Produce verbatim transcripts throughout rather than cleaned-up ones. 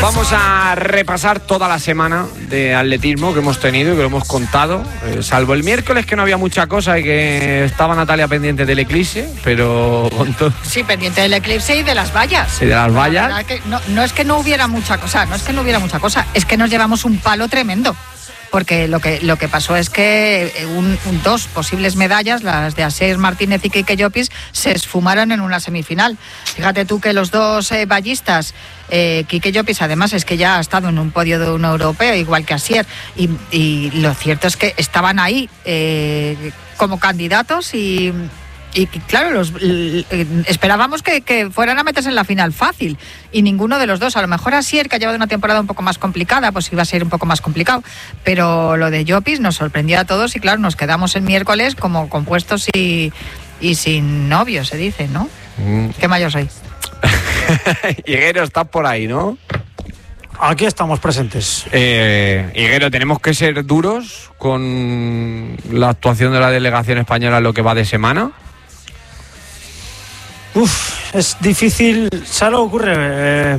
Vamos a repasar toda la semana de atletismo que hemos tenido y que lo hemos contado, eh, salvo el miércoles, que no había mucha cosa y que estaba Natalia pendiente del eclipse, pero con todo... Sí, pendiente del eclipse y de las vallas. Y de las vallas. Que no, no es que no hubiera mucha cosa, no es que no hubiera mucha cosa, es que nos llevamos un palo tremendo. Porque lo que lo que pasó es que un, un, dos posibles medallas, las de Asier Martínez y Quique Llopis, se esfumaron en una semifinal. Fíjate tú que los dos eh, vallistas, eh, Quique Llopis además es que ya ha estado en un podio de un europeo, igual que Asier, y, y lo cierto es que estaban ahí eh, como candidatos y... Y claro, los, l, l, esperábamos que, que fueran a meterse en la final fácil y ninguno de los dos. A lo mejor Asier, que ha llevado una temporada un poco más complicada, pues iba a ser un poco más complicado. Pero lo de Llopis nos sorprendió a todos y claro, nos quedamos el miércoles como compuestos y, y sin novio, se dice, ¿no? Mm. Qué mayor soy. Higuero, estás por ahí, ¿no? Aquí estamos presentes. Eh, Higuero, tenemos que ser duros con la actuación de la delegación española en lo que va de semana. Uf, es difícil. ¿Sabes lo que ocurre? Eh,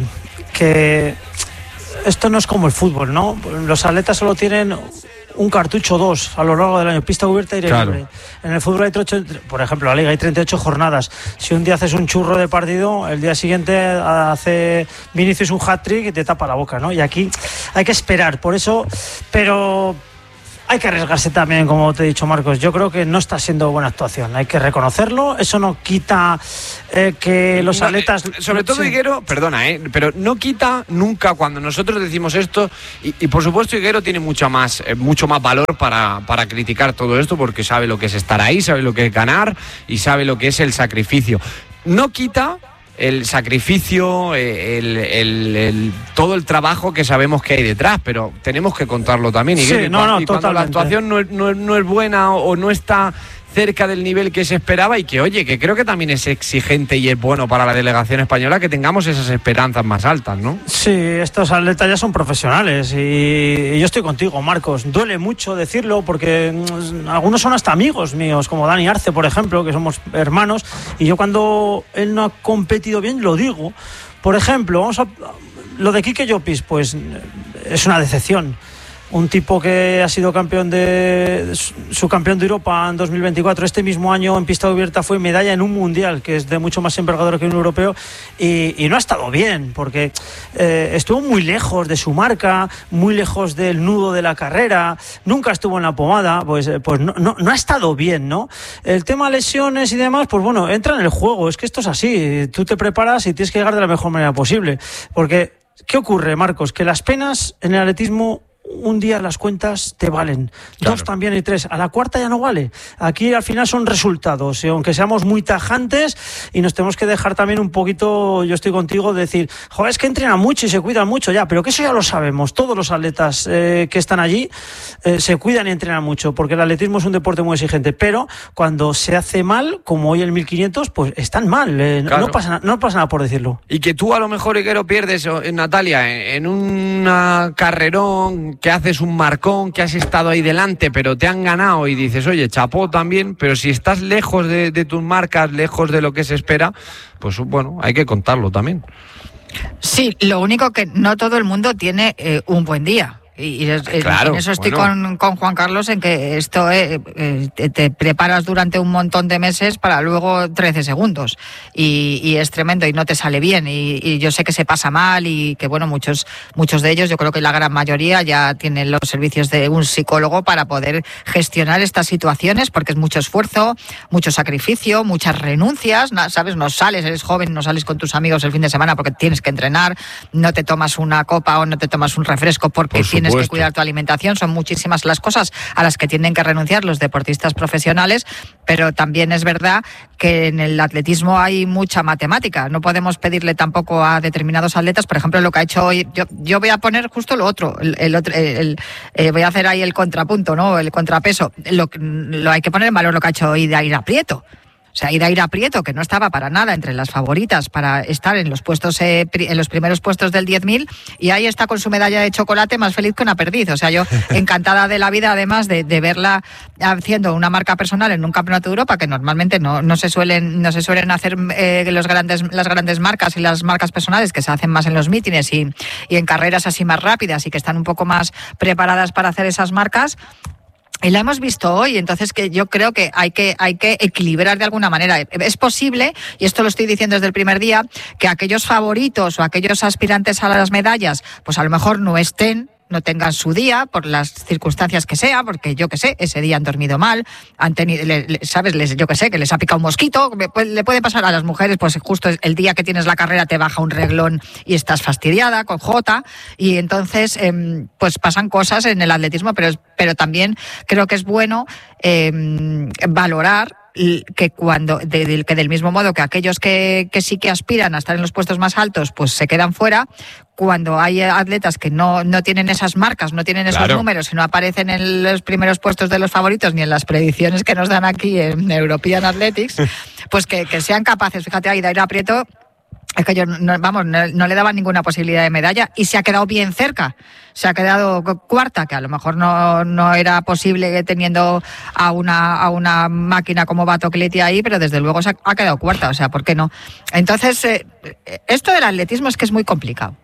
que esto no es como el fútbol, ¿no? Los atletas solo tienen un cartucho o dos a lo largo del año, pista cubierta y aire claro. libre. En el fútbol hay treinta y ocho, por ejemplo, la liga hay treinta y ocho jornadas. Si un día haces un churro de partido, el día siguiente hace Vinicius un hat-trick y te tapa la boca, ¿no? Y aquí hay que esperar, por eso, pero hay que arriesgarse también, como te he dicho, Marcos. Yo creo que no está siendo buena actuación, hay que reconocerlo. Eso no quita eh, que los no, atletas... Eh, sobre todo, sí. Higuero, perdona, eh, pero no quita nunca cuando nosotros decimos esto, y, y por supuesto Higuero tiene mucha más, eh, mucho más valor para, para criticar todo esto, porque sabe lo que es estar ahí, sabe lo que es ganar y sabe lo que es el sacrificio. No quita el sacrificio, el, el, el, todo el trabajo que sabemos que hay detrás, pero tenemos que contarlo también. Y, sí, que, no, no, y cuando la actuación no, no, no es buena o, o no está cerca del nivel que se esperaba, y que, oye, que creo que también es exigente y es bueno para la delegación española que tengamos esas esperanzas más altas, ¿no? Sí, estos atletas ya son profesionales y, y yo estoy contigo, Marcos. Duele mucho decirlo porque mmm, algunos son hasta amigos míos, como Dani Arce, por ejemplo, que somos hermanos, y yo cuando él no ha competido bien lo digo. Por ejemplo, vamos a lo de Quique Llopis, pues es una decepción. Un tipo que ha sido campeón de su campeón de Europa en dos mil veinticuatro, este mismo año en pista cubierta fue medalla en un mundial, que es de mucho más envergadura que un europeo, y, y no ha estado bien, porque eh, estuvo muy lejos de su marca, muy lejos del nudo de la carrera, nunca estuvo en la pomada, pues, pues no, no, no ha estado bien, ¿no? El tema lesiones y demás, pues bueno, entra en el juego, es que esto es así, tú te preparas y tienes que llegar de la mejor manera posible, porque ¿qué ocurre, Marcos? Que las penas en el atletismo, un día las cuentas te valen, claro. Dos también y tres, a la cuarta ya no vale. Aquí al final son resultados, y aunque seamos muy tajantes, y nos tenemos que dejar también un poquito, yo estoy contigo, de decir, joder, es que entrenan mucho y se cuidan mucho ya, pero que eso ya lo sabemos, todos los atletas eh, que están allí eh, se cuidan y entrenan mucho, porque el atletismo es un deporte muy exigente, pero cuando se hace mal, como hoy el mil quinientos, pues están mal, eh, claro. no, pasa, no pasa nada por decirlo. Y que tú a lo mejor, Higuero, pierdes, Natalia, en un carrerón, que haces un marcón, que has estado ahí delante, pero te han ganado y dices, oye, chapó también, pero si estás lejos de, de tus marcas, lejos de lo que se espera, pues bueno, hay que contarlo también. Sí, lo único que no todo el mundo tiene eh, un buen día. Y, y es, claro, en eso estoy bueno. con, con Juan Carlos, en que esto eh, eh, te, te preparas durante un montón de meses para luego trece segundos y, y es tremendo y no te sale bien y, y yo sé que se pasa mal y que bueno, muchos muchos de ellos, yo creo que la gran mayoría ya tienen los servicios de un psicólogo para poder gestionar estas situaciones, porque es mucho esfuerzo, mucho sacrificio, muchas renuncias, ¿sabes? No sales, eres joven, no sales con tus amigos el fin de semana porque tienes que entrenar, no te tomas una copa o no te tomas un refresco porque Por tienes que cuidar tu alimentación. Son muchísimas las cosas a las que tienen que renunciar los deportistas profesionales, pero también es verdad que en el atletismo hay mucha matemática. No podemos pedirle tampoco a determinados atletas, por ejemplo, lo que ha hecho hoy. Yo, yo voy a poner justo lo otro, el, el, otro, el, el eh, voy a hacer ahí el contrapunto, ¿no? El contrapeso. Lo, lo hay que poner en valor lo que ha hecho hoy Daira Prieto. O sea, Idaira Prieto, que no estaba para nada entre las favoritas para estar en los puestos eh, en los primeros puestos del diez mil, y ahí está con su medalla de chocolate más feliz que una perdiz. O sea, yo encantada de la vida, además de, de verla haciendo una marca personal en un campeonato de Europa, que normalmente no, no se suelen no se suelen hacer eh, los grandes las grandes marcas y las marcas personales, que se hacen más en los mítines y, y en carreras así más rápidas y que están un poco más preparadas para hacer esas marcas. Y la hemos visto hoy, entonces que yo creo que hay que hay que equilibrar de alguna manera. Es posible, y esto lo estoy diciendo desde el primer día, que aquellos favoritos o aquellos aspirantes a las medallas, pues a lo mejor no estén, no tengan su día por las circunstancias que sea, porque yo que sé, ese día han dormido mal, han tenido, le, le, sabes, les, yo que sé, que les ha picado un mosquito, le puede pasar a las mujeres, pues justo el día que tienes la carrera te baja un reglón y estás fastidiada con Jota, y entonces eh, pues pasan cosas en el atletismo, pero, pero también creo que es bueno eh, valorar que cuando de, de, que del mismo modo que aquellos que, que sí que aspiran a estar en los puestos más altos pues se quedan fuera, cuando hay atletas que no, no tienen esas marcas, no tienen esos claro. números y no aparecen en los primeros puestos de los favoritos ni en las predicciones que nos dan aquí en European Athletics, pues que, que sean capaces. Fíjate, a Idaira Prieto, es que yo, no, vamos, no, no le daban ninguna posibilidad de medalla y se ha quedado bien cerca. Se ha quedado cuarta, que a lo mejor no, no era posible teniendo a una, a una máquina como Batocletti ahí, pero desde luego se ha, ha quedado cuarta, o sea, ¿por qué no? Entonces, eh, esto del atletismo es que es muy complicado.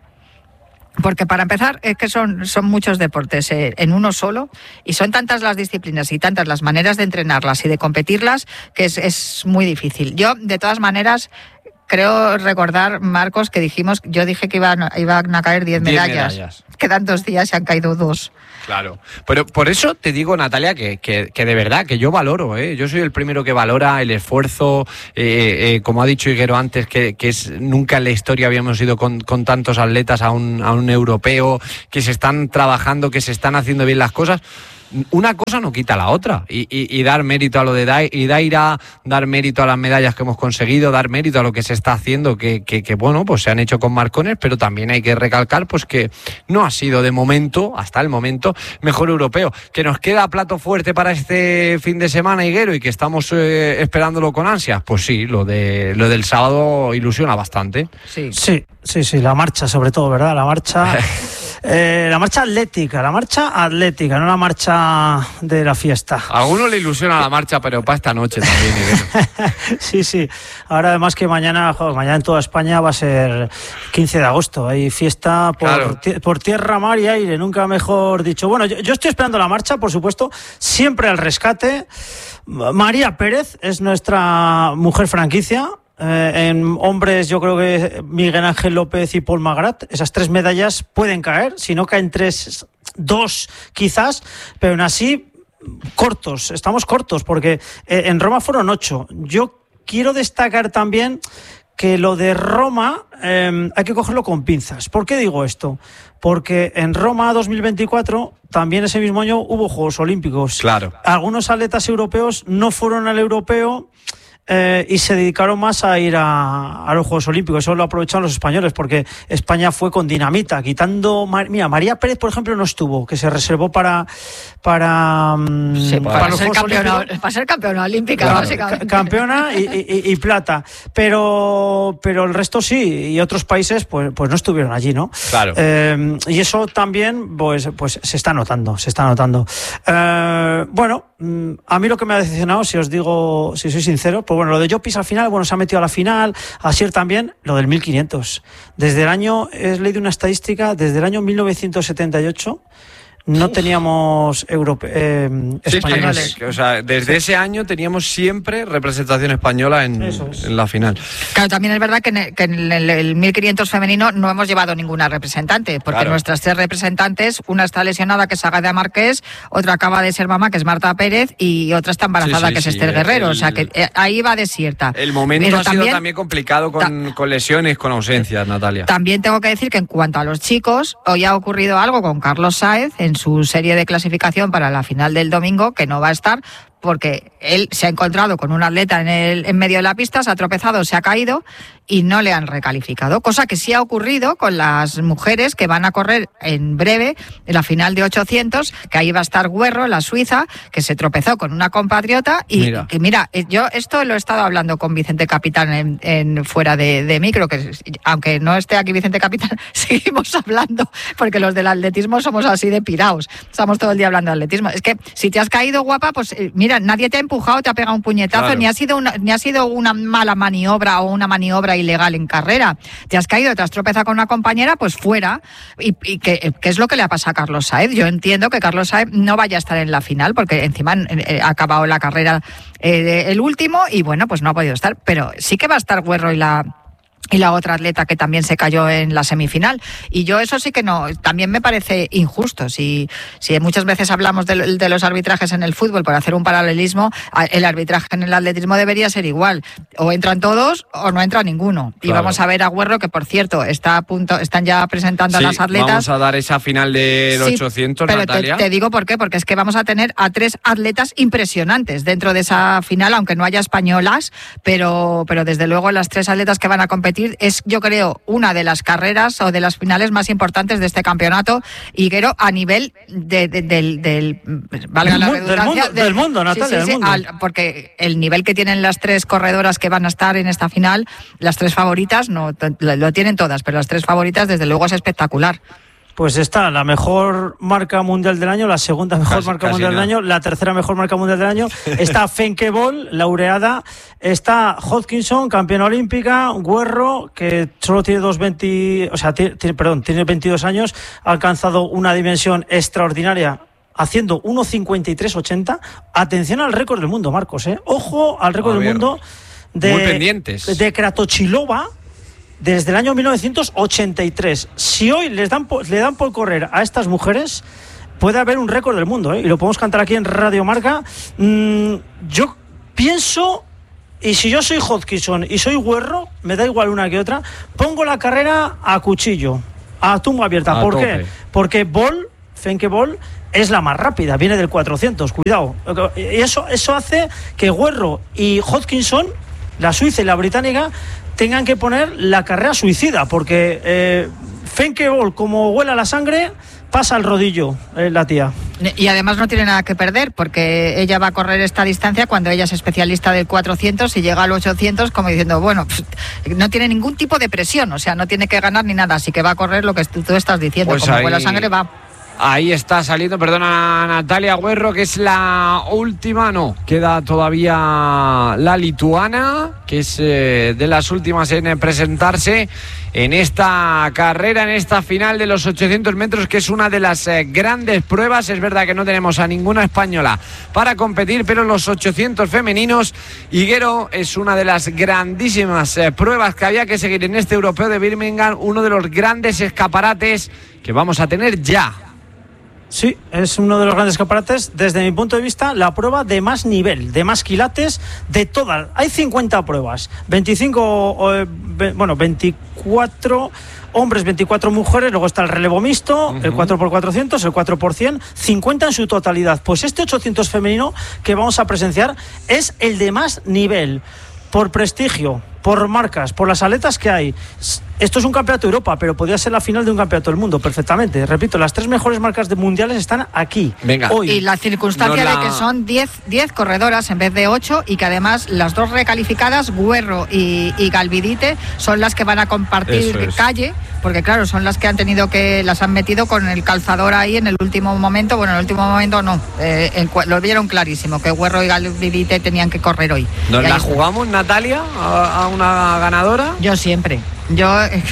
Porque para empezar es que son, son muchos deportes eh, en uno solo, y son tantas las disciplinas y tantas las maneras de entrenarlas y de competirlas que es, es muy difícil. Yo, de todas maneras, creo recordar, Marcos, que dijimos, yo dije que iban, iban a caer diez medallas. medallas. Quedan dos días y han caído dos. Claro, pero por eso te digo, Natalia, que, que, que de verdad, que yo valoro, ¿eh? Yo soy el primero que valora el esfuerzo, eh, eh, como ha dicho Higuero antes, que, que es nunca en la historia habíamos ido con, con tantos atletas a un, a un europeo, que se están trabajando, que se están haciendo bien las cosas. Una cosa no quita la otra, y, y, y dar mérito a lo de Idaira, dar mérito a las medallas que hemos conseguido, dar mérito a lo que se está haciendo, que, que, que bueno, pues se han hecho con marcones, pero también hay que recalcar pues que no ha sido de momento, hasta el momento, mejor europeo. Que nos queda plato fuerte para este fin de semana, Higuero, y que estamos eh, esperándolo con ansias, pues sí, lo de lo del sábado ilusiona bastante. Sí, sí, sí, sí, la marcha sobre todo, ¿verdad? La marcha... Eh, la marcha atlética, la marcha atlética, no la marcha de la fiesta. A alguno le ilusiona la marcha, pero para esta noche también. Sí, sí. Ahora además que mañana, joder, mañana en toda España va a ser quince de agosto. Hay fiesta por, claro. t- por tierra, mar y aire, nunca mejor dicho. Bueno, yo, yo estoy esperando la marcha, por supuesto, siempre al rescate. María Pérez es nuestra mujer franquicia. Eh, en hombres yo creo que Miguel Ángel López y Paul Magrat, esas tres medallas pueden caer, si no caen tres, dos quizás, pero aún así cortos, estamos cortos, porque eh, en Roma fueron ocho. Yo quiero destacar también que lo de Roma eh, hay que cogerlo con pinzas. ¿Por qué digo esto? Porque en Roma dos mil veinticuatro, también ese mismo año, hubo Juegos Olímpicos. Claro. Algunos atletas europeos no fueron al europeo Eh, y se dedicaron más a ir a, a los Juegos Olímpicos. Eso lo aprovecharon los españoles, porque España fue con dinamita, quitando... Mira, María Pérez, por ejemplo, no estuvo, que se reservó para... Para, sí, para, para, ser, campeona, para ser campeona olímpica, claro, básicamente. Campeona y, y, y plata. Pero pero el resto sí, y otros países pues, pues no estuvieron allí, ¿no? Claro. Eh, y eso también pues, pues se está notando, se está notando. Eh, bueno, a mí lo que me ha decepcionado, si os digo, si soy sincero, pues bueno, lo de Llopis al final, bueno, se ha metido a la final, Asier también, lo del mil quinientos. Desde el año, he leído una estadística, desde el año mil novecientos setenta y ocho no teníamos europe- eh, españoles. Sí, o sea, desde ese año teníamos siempre representación española en, es. en la final. Claro, también es verdad que en el, que en el, el mil quinientos femenino no hemos llevado ninguna representante, porque claro. nuestras tres representantes, una está lesionada, que es Agadia Márquez, otra acaba de ser mamá, que es Marta Pérez, y otra está embarazada, sí, sí, que es sí, Esther Guerrero. El, o sea, que eh, ahí va desierta. El momento Pero ha también, sido también complicado con, ta- con lesiones, con ausencias, Natalia. También tengo que decir que en cuanto a los chicos, hoy ha ocurrido algo con Carlos Sáez en su serie de clasificación para la final del domingo, que no va a estar porque él se ha encontrado con un atleta en, el, en medio de la pista, se ha tropezado, se ha caído y no le han recalificado, cosa que sí ha ocurrido con las mujeres que van a correr en breve en la final de ochocientos, que ahí va a estar Guerro, la suiza, que se tropezó con una compatriota y mira, que mira yo esto lo he estado hablando con Vicente Capitán en, en fuera de, de micro, que aunque no esté aquí Vicente Capitán, seguimos hablando, porque los del atletismo somos así de piraos, estamos todo el día hablando de atletismo. Es que si te has caído, guapa, pues mira, nadie te ha empujado, te ha pegado un puñetazo, claro. ni ha sido una, ni ha sido una mala maniobra o una maniobra ilegal en carrera. Te has caído, te has tropezado con una compañera, pues fuera. Y, y que, que es lo que le ha pasado a Carlos Saez. Yo entiendo que Carlos Saez no vaya a estar en la final, porque encima eh, ha acabado la carrera eh, el último y bueno, pues no ha podido estar. Pero sí que va a estar Guerro y la... y la otra atleta que también se cayó en la semifinal. Y yo eso sí que no, también me parece injusto. Si, si muchas veces hablamos de, de los arbitrajes en el fútbol por hacer un paralelismo, el arbitraje en el atletismo debería ser igual. O entran todos o no entra ninguno. Claro. Y vamos a ver a Guerro, que por cierto está a punto, están ya presentando sí, a las atletas. Vamos a dar esa final del sí, ochocientos, pero Natalia. Te, te digo por qué, porque es que vamos a tener a tres atletas impresionantes dentro de esa final, aunque no haya españolas, pero, pero desde luego las tres atletas que van a competir es, yo creo, una de las carreras o de las finales más importantes de este campeonato, Higuero, a nivel de, de, del, del, valga la redundancia, del mundo, del mundo, Natalia, sí, sí, del sí, mundo. Al, porque el nivel que tienen las tres corredoras que van a estar en esta final, las tres favoritas, no lo tienen todas, pero las tres favoritas desde luego es espectacular. Pues está la mejor marca mundial del año, la segunda mejor casi, marca casi mundial nada. del año, la tercera mejor marca mundial del año. Está Femke Bol, laureada. Está Hodgkinson, campeona olímpica. Guerro, que solo tiene dos veinte, o sea, tiene, perdón, tiene veintidós años, ha alcanzado una dimensión extraordinaria, haciendo uno cincuenta y tres ochenta. Atención al récord del mundo, Marcos, ¿eh? Ojo al récord del mundo de, muy pendientes. de Kratochvilova. Desde el año mil novecientos ochenta y tres. Si hoy les dan por, le dan por correr a estas mujeres, puede haber un récord del mundo, ¿eh? Y lo podemos cantar aquí en Radio Marca. Mm, yo pienso, y si yo soy Hodgkinson y soy Guerro, me da igual una que otra, pongo la carrera a cuchillo, a tumba abierta. A ¿Por tope. qué? Porque Bol, Femke Bol, es la más rápida, viene del cuatrocientos, cuidado. Y eso, eso hace que Guerro y Hodgkinson, la suiza y la británica, tengan que poner la carrera suicida, porque eh, Femke Bol, como huela la sangre, pasa al rodillo eh, la tía. Y además no tiene nada que perder, porque ella va a correr esta distancia cuando ella es especialista del cuatrocientos y llega al ochocientos como diciendo, bueno, pff, no tiene ningún tipo de presión, o sea, no tiene que ganar ni nada, así que va a correr lo que tú, tú estás diciendo, pues como ahí... huela la sangre va... Ahí está saliendo, perdona, Natalia Guerro, que es la última, no, queda todavía la lituana, que es eh, de las últimas en presentarse en esta carrera, en esta final de los ochocientos metros, que es una de las eh, grandes pruebas. Es verdad que no tenemos a ninguna española para competir, pero los ochocientos femeninos, Higuero, es una de las grandísimas eh, pruebas que había que seguir en este europeo de Birmingham, uno de los grandes escaparates que vamos a tener ya. Sí, es uno de los grandes escaparates, desde mi punto de vista, la prueba de más nivel, de más quilates, de todas. Hay cincuenta pruebas, veinticinco, eh, bueno, veinticuatro hombres, veinticuatro mujeres, luego está el relevo mixto, uh-huh. el cuatro por cuatrocientos, el cuatro por cien, cincuenta en su totalidad. Pues este ochocientos femenino que vamos a presenciar es el de más nivel, por prestigio, por marcas, por las atletas que hay. Esto es un campeonato de Europa, pero podría ser la final de un campeonato del mundo perfectamente. Repito, las tres mejores marcas de mundiales están aquí. Venga. Hoy. Y la circunstancia no la... de que son diez corredoras en vez de ocho, y que además las dos recalificadas, Guerro y, y Galvidite, son las que van a compartir es. calle, porque claro, son las que han tenido que, las han metido con el calzador ahí en el último momento. Bueno, en el último momento no, eh, en, lo vieron clarísimo, que Guerro y Galvidite tenían que correr hoy. ¿Nos la está. jugamos, Natalia, a, a una ganadora? Yo siempre. Yo,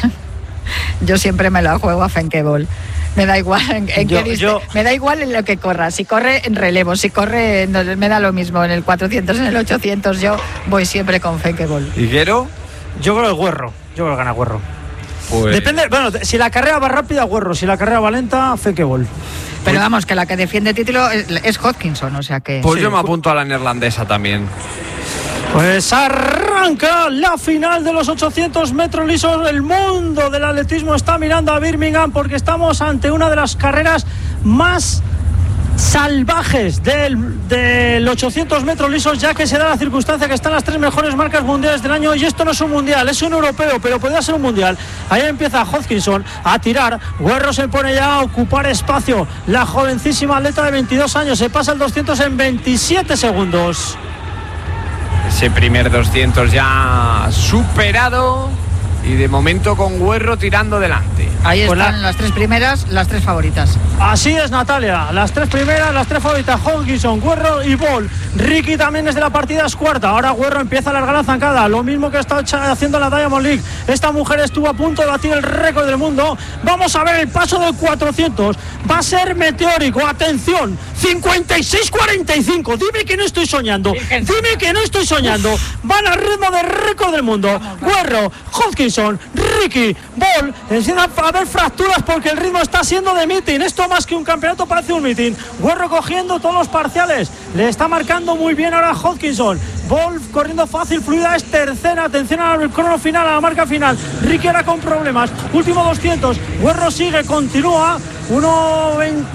yo siempre me la juego a Femke Bol. Me da igual en, en yo, qué yo... me da igual en lo que corra. Si corre en relevo, si corre, no, me da lo mismo en el cuatrocientos, en el ochocientos. Yo voy siempre con Femke Bol. ¿Higuero? Yo creo el Guerro. Yo creo que gana Guerro. Pues... Depende, bueno, si la carrera va rápida, Guerro. Si la carrera va lenta, Femke Bol. Pero vamos, que la que defiende título es, es Hodgkinson, o sea que... Pues sí. Yo me apunto a la neerlandesa también. Pues arranca la final de los ochocientos metros lisos. El mundo del atletismo está mirando a Birmingham, porque estamos ante una de las carreras más salvajes del, del ochocientos metros lisos, ya que se da la circunstancia que están las tres mejores marcas mundiales del año, y esto no es un mundial, es un europeo, pero podría ser un mundial. Ahí empieza Hodgkinson a tirar, Guerro se pone ya a ocupar espacio, la jovencísima atleta de veintidós años, se pasa el doscientos en veintisiete segundos. Ese primer doscientos ya superado, y de momento con Guerro tirando delante. Ahí están la... las tres primeras, las tres favoritas. Así es, Natalia, las tres primeras, las tres favoritas: Hodgkinson, Guerro y Bol. Ricky también es de la partida, es cuarta. Ahora Guerro empieza a alargar la zancada, lo mismo que está haciendo la Diamond League. Esta mujer estuvo a punto de batir el récord del mundo. Vamos a ver el paso del cuatrocientos, va a ser meteórico, atención, cincuenta y seis cuarenta y cinco. Dime que no estoy soñando, dime que no estoy soñando. Van al ritmo del récord del mundo. Guerro, Hodgkinson, Ricky, Bol, empiezan a haber fracturas porque el ritmo está siendo de meeting. Esto más que un campeonato parece un meeting. Guerro cogiendo todos los parciales, le está marcando muy bien ahora Hodgkinson. Bol corriendo fácil, fluida, es tercera. Atención al crono final, a la marca final. Ricky ahora con problemas, último doscientos. Guerro sigue, continúa, uno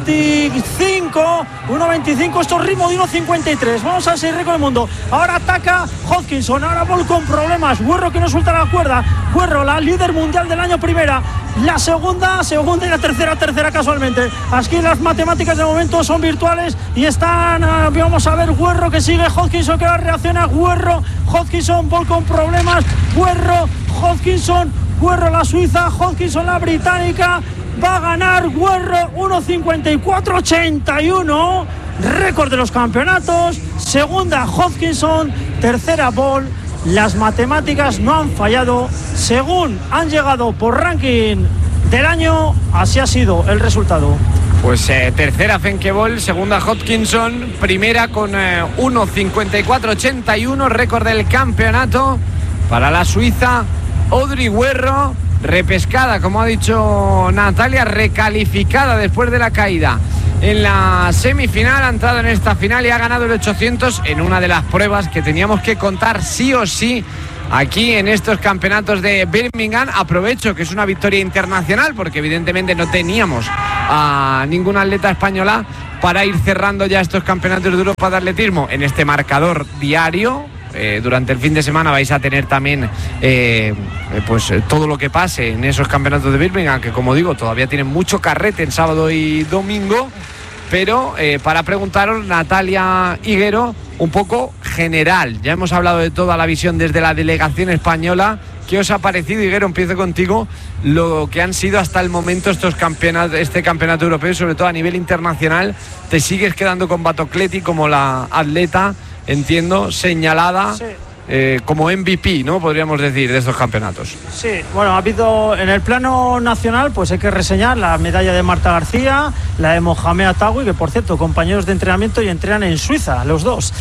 veinticinco, uno veinticinco, esto es ritmo de uno cincuenta y tres. Vamos al seis récord del mundo. Ahora ataca Hodgkinson, ahora Bol con problemas. Guerro que no suelta la cuerda. Guerro, la líder mundial del año, primera. La segunda, segunda y la tercera, tercera casualmente. Aquí las matemáticas de momento son virtuales y están, vamos a ver, Guerro que sigue, Hodgkinson que ahora reacciona, Guerro, Hodgkinson, Bol con problemas, Guerro, Hodgkinson, Guerro la suiza, Hodgkinson la británica. Va a ganar Guerro, uno cincuenta y cuatro ochenta y uno, récord de los campeonatos. Segunda Hodgkinson, tercera Bol. Las matemáticas no han fallado, según han llegado por ranking del año, así ha sido el resultado. Pues eh, tercera Femke Bol, segunda Hodgkinson, primera con eh, uno cincuenta y cuatro ochenta y uno, récord del campeonato para la suiza Audrey Guerro, repescada, como ha dicho Natalia, recalificada después de la caída en la semifinal, ha entrado en esta final y ha ganado el ochocientos en una de las pruebas que teníamos que contar sí o sí aquí en estos campeonatos de Birmingham. Aprovecho que es una victoria internacional porque evidentemente no teníamos a ninguna atleta española para ir cerrando ya estos campeonatos de Europa de atletismo en este marcador diario. Eh, durante el fin de semana vais a tener también eh, pues todo lo que pase en esos campeonatos de Birmingham, que como digo todavía tienen mucho carrete en sábado y domingo. Pero eh, para preguntaros, Natalia Higuero, un poco general, ya hemos hablado de toda la visión desde la delegación española. ¿Qué os ha parecido, Higuero? Empiezo contigo, lo que han sido hasta el momento estos campeonatos, este campeonato europeo, y sobre todo a nivel internacional. Te sigues quedando con Batocleti como la atleta, entiendo, señalada sí. eh, como M V P, ¿no? Podríamos decir, de estos campeonatos. Sí, bueno, ha habido en el plano nacional, pues hay que reseñar la medalla de Marta García, la de Mohamed Atawi, que por cierto, compañeros de entrenamiento y entrenan en Suiza, los dos.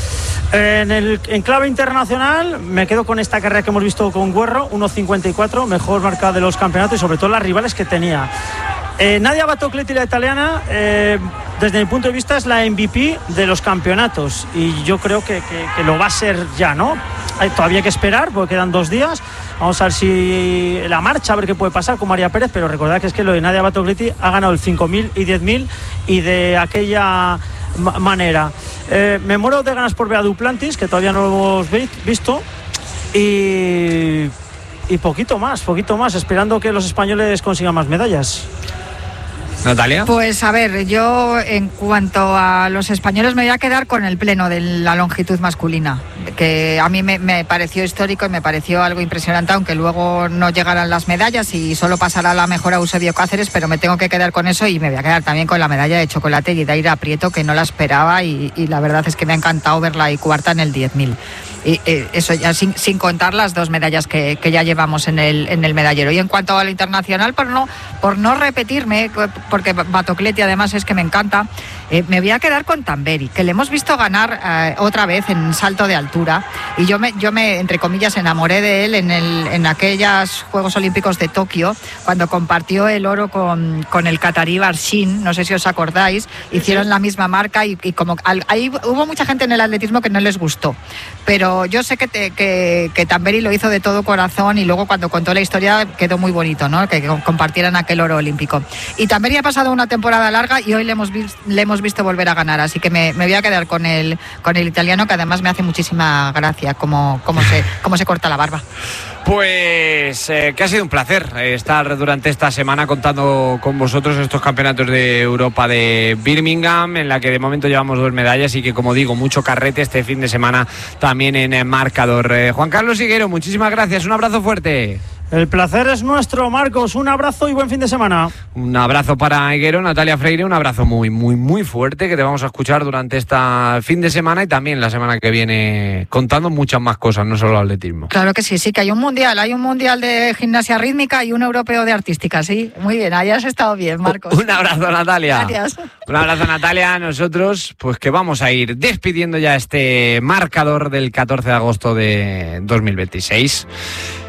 En el en clave internacional, me quedo con esta carrera que hemos visto con Guerro, uno cincuenta y cuatro, mejor marca de los campeonatos y sobre todo las rivales que tenía. Eh, Nadia Batocleti, la italiana, eh, desde mi punto de vista es la M V P de los campeonatos y yo creo que, que, que lo va a ser ya, ¿no? Hay, todavía hay que esperar porque quedan dos días. Vamos a ver si la marcha, a ver qué puede pasar con María Pérez, pero recordad que es que lo de Nadia Batocleti ha ganado el cinco mil y diez mil y de aquella ma- manera. Eh, me muero de ganas por ver a Duplantis, que todavía no lo hemos visto, y, y poquito más, poquito más, esperando que los españoles consigan más medallas. Natalia. Pues a ver, yo en cuanto a los españoles me voy a quedar con el pleno de la longitud masculina, que a mí me, me pareció histórico y me pareció algo impresionante, aunque luego no llegaran las medallas y solo pasará la mejor a Eusebio Cáceres, pero me tengo que quedar con eso y me voy a quedar también con la medalla de chocolate y Daira Prieto, que no la esperaba y, y la verdad es que me ha encantado verla ahí cuarta en el diez mil. Y eh, eso ya sin, sin contar las dos medallas que, que ya llevamos en el, en el medallero. Y en cuanto a lo internacional, por no, por no repetirme, porque Batocleti además es que me encanta, eh, me voy a quedar con Tamberi, que le hemos visto ganar eh, otra vez en salto de altura y yo me, yo me entre comillas enamoré de él en, el, en aquellos Juegos Olímpicos de Tokio, cuando compartió el oro con, con el catarí Barshin, no sé si os acordáis, hicieron la misma marca y, y como al, ahí hubo mucha gente en el atletismo que no les gustó, pero yo sé que, te, que, que Tamberi lo hizo de todo corazón y luego cuando contó la historia quedó muy bonito, ¿no? Que compartieran aquel oro olímpico. Y Tamberi ha pasado una temporada larga y hoy le hemos, vi- le hemos visto volver a ganar, así que me, me voy a quedar con el, con el italiano, que además me hace muchísima gracia cómo, cómo, se, cómo se corta la barba. Pues eh, que ha sido un placer estar durante esta semana contando con vosotros estos campeonatos de Europa de Birmingham, en la que de momento llevamos dos medallas y que, como digo, mucho carrete este fin de semana también en el marcador. Eh, Juan Carlos Higuero, muchísimas gracias, un abrazo fuerte. El placer es nuestro, Marcos. Un abrazo y buen fin de semana. Un abrazo para Higuero, Natalia Freire, un abrazo muy, muy, muy fuerte que te vamos a escuchar durante este fin de semana y también la semana que viene contando muchas más cosas, no solo atletismo. Claro que sí, sí, que hay un mundial, hay un mundial de gimnasia rítmica y un europeo de artística, sí. Muy bien, ahí has estado bien, Marcos. Un abrazo, Natalia. Gracias. Un abrazo, Natalia. Nosotros, pues que vamos a ir despidiendo ya este marcador del catorce de agosto de dos mil veintiséis.